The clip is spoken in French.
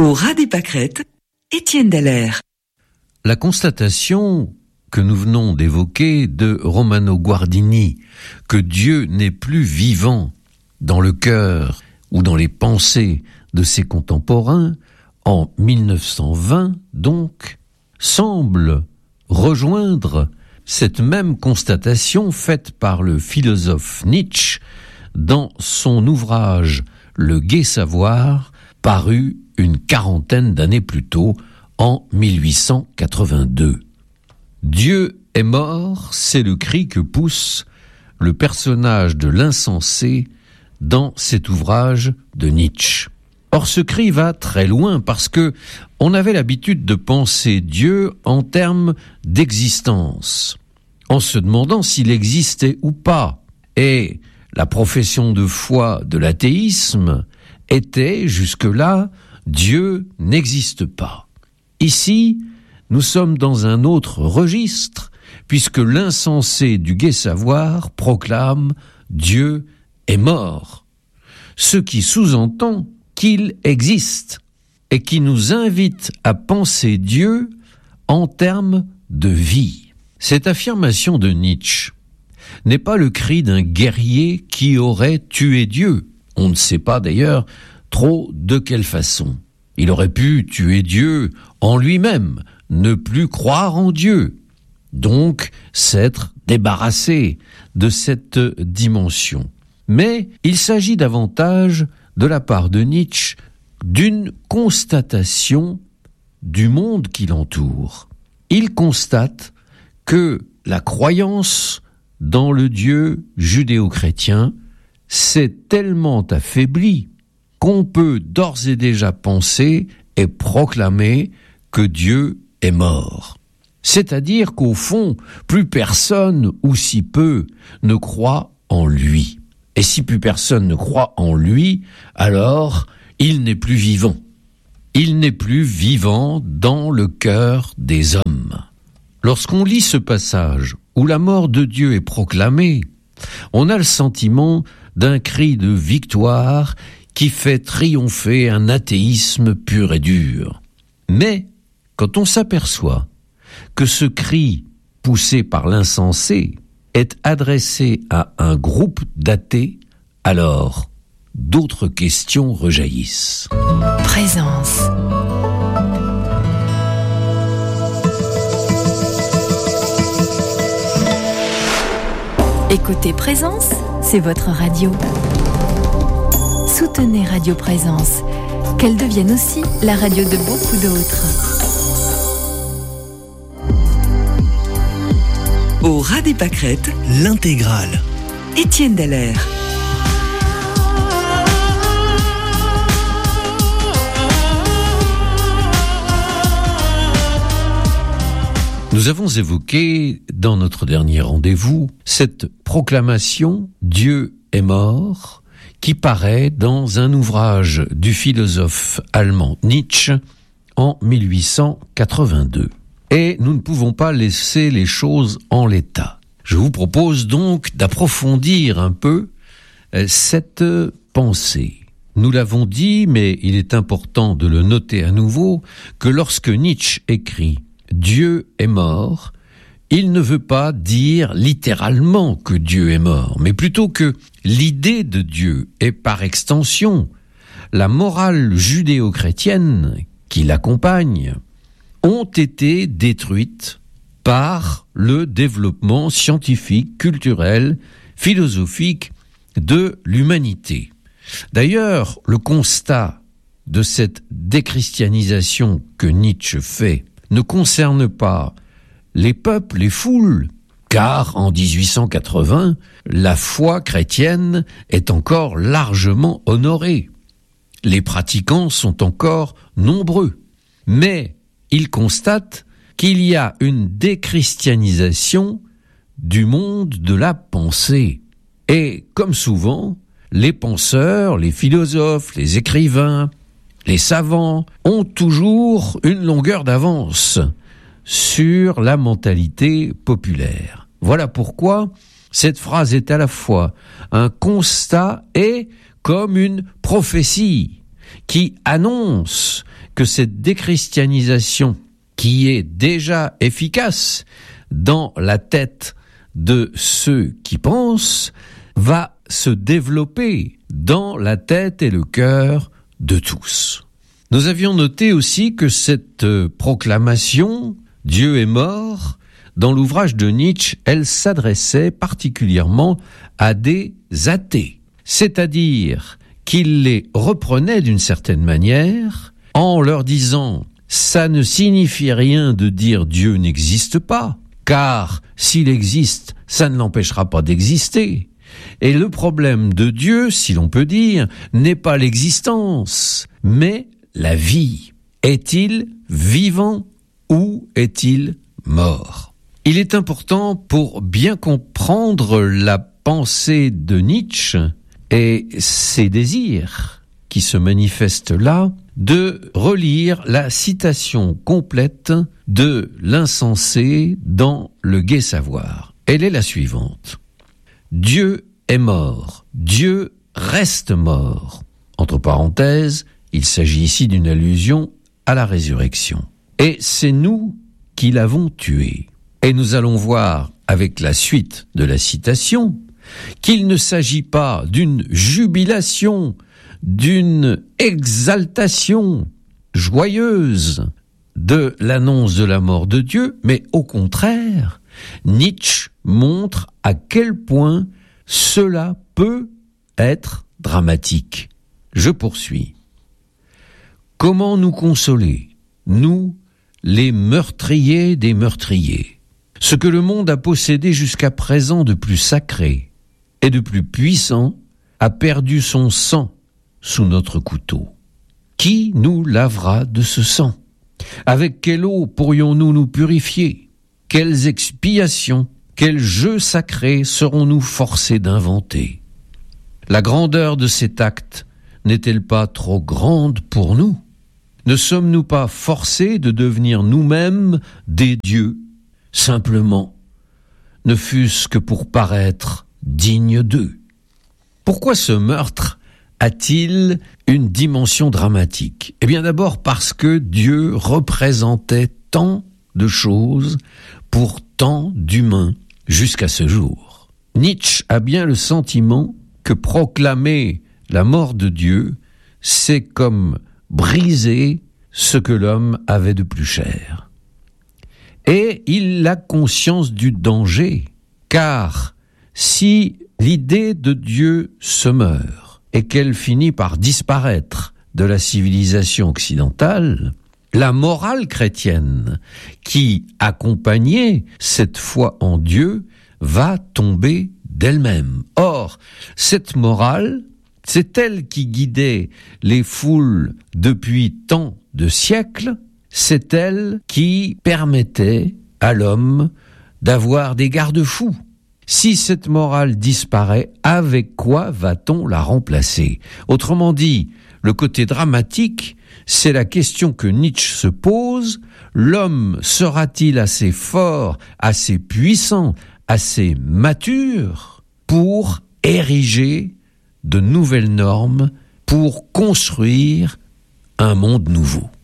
Au ras des pâquerettes, Étienne Dallaire. La constatation que nous venons d'évoquer de Romano Guardini, que Dieu n'est plus vivant dans le cœur ou dans les pensées de ses contemporains, en 1920 donc, semble rejoindre cette même constatation faite par le philosophe Nietzsche dans son ouvrage Le Gai Savoir, paru une quarantaine d'années plus tôt, en 1882. Dieu est mort, c'est le cri que pousse le personnage de l'insensé dans cet ouvrage de Nietzsche. Or, ce cri va très loin parce que on avait l'habitude de penser Dieu en termes d'existence, en se demandant s'il existait ou pas. Et la profession de foi de l'athéisme était jusque-là Dieu n'existe pas. Ici, nous sommes dans un autre registre, puisque l'insensé du Gai Savoir proclame Dieu est mort, ce qui sous-entend qu'il existe et qui nous invite à penser Dieu en termes de vie. Cette affirmation de Nietzsche n'est pas le cri d'un guerrier qui aurait tué Dieu. On ne sait pas d'ailleurs trop de quelle façon. Il aurait pu tuer Dieu en lui-même, ne plus croire en Dieu, donc s'être débarrassé de cette dimension. Mais il s'agit davantage, de la part de Nietzsche, d'une constatation du monde qui l'entoure. Il constate que la croyance dans le Dieu judéo-chrétien s'est tellement affaiblie qu'on peut d'ores et déjà penser et proclamer que Dieu est mort. C'est-à-dire qu'au fond, plus personne, ou si peu, ne croit en lui. Et si plus personne ne croit en lui, alors il n'est plus vivant. Il n'est plus vivant dans le cœur des hommes. Lorsqu'on lit ce passage où la mort de Dieu est proclamée, on a le sentiment d'un cri de victoire qui fait triompher un athéisme pur et dur. Mais, quand on s'aperçoit que ce cri, poussé par l'insensé, est adressé à un groupe d'athées, alors d'autres questions rejaillissent. Présence. Écoutez Présence, c'est votre radio. Soutenez Radio Présence, qu'elle devienne aussi la radio de beaucoup d'autres. Au ras des pâquerettes, l'intégrale. Étienne Dallaire. Nous avons évoqué, dans notre dernier rendez-vous, cette proclamation « Dieu est mort » qui paraît dans un ouvrage du philosophe allemand Nietzsche en 1882. Et nous ne pouvons pas laisser les choses en l'état. Je vous propose donc d'approfondir un peu cette pensée. Nous l'avons dit, mais il est important de le noter à nouveau, que lorsque Nietzsche écrit « Dieu est mort », il ne veut pas dire littéralement que Dieu est mort, mais plutôt que l'idée de Dieu et par extension la morale judéo-chrétienne qui l'accompagne ont été détruites par le développement scientifique, culturel, philosophique de l'humanité. D'ailleurs, le constat de cette déchristianisation que Nietzsche fait ne concerne pas les peuples, les foules, car en 1880, la foi chrétienne est encore largement honorée. Les pratiquants sont encore nombreux. Mais il constate qu'il y a une déchristianisation du monde de la pensée. Et comme souvent, les penseurs, les philosophes, les écrivains, les savants ont toujours une longueur d'avance sur la mentalité populaire. Voilà pourquoi cette phrase est à la fois un constat et comme une prophétie qui annonce que cette déchristianisation qui est déjà efficace dans la tête de ceux qui pensent va se développer dans la tête et le cœur de tous. Nous avions noté aussi que cette proclamation « Dieu est mort » dans l'ouvrage de Nietzsche, elle s'adressait particulièrement à des athées, c'est-à-dire qu'il les reprenait d'une certaine manière en leur disant « ça ne signifie rien de dire Dieu n'existe pas, car s'il existe, ça ne l'empêchera pas d'exister. Et le problème de Dieu, si l'on peut dire, n'est pas l'existence, mais la vie. Est-il vivant ou est-il mort ?» Il est important, pour bien comprendre la pensée de Nietzsche et ses désirs qui se manifestent là, de relire la citation complète de l'insensé dans Le Gai Savoir. Elle est la suivante. « Dieu est mort, Dieu reste mort. » Entre parenthèses, il s'agit ici d'une allusion à la résurrection. Et c'est nous qui l'avons tué. Et nous allons voir, avec la suite de la citation, qu'il ne s'agit pas d'une jubilation, d'une exaltation joyeuse de l'annonce de la mort de Dieu, mais au contraire, Nietzsche montre à quel point cela peut être dramatique. Je poursuis. Comment nous consoler, nous, les meurtriers des meurtriers? Ce que le monde a possédé jusqu'à présent de plus sacré et de plus puissant a perdu son sang sous notre couteau. Qui nous lavera de ce sang? Avec quelle eau pourrions-nous nous purifier? Quelles expiations, quels jeux sacrés serons-nous forcés d'inventer? La grandeur de cet acte n'est-elle pas trop grande pour nous? Ne sommes-nous pas forcés de devenir nous-mêmes des dieux, simplement, ne fût-ce que pour paraître dignes d'eux? Pourquoi ce meurtre a-t-il une dimension dramatique? Eh bien d'abord parce que Dieu représentait tant de choses pour tant d'humains jusqu'à ce jour. Nietzsche a bien le sentiment que proclamer la mort de Dieu, c'est comme briser ce que l'homme avait de plus cher. Et il a conscience du danger, car si l'idée de Dieu se meurt et qu'elle finit par disparaître de la civilisation occidentale, la morale chrétienne qui accompagnait cette foi en Dieu va tomber d'elle-même. Or, cette morale, c'est elle qui guidait les foules depuis tant de siècles, c'est elle qui permettait à l'homme d'avoir des garde-fous. Si cette morale disparaît, avec quoi va-t-on la remplacer? Autrement dit, le côté dramatique, c'est la question que Nietzsche se pose. L'homme sera-t-il assez fort, assez puissant, assez mature pour ériger de nouvelles normes, pour construire un monde nouveau?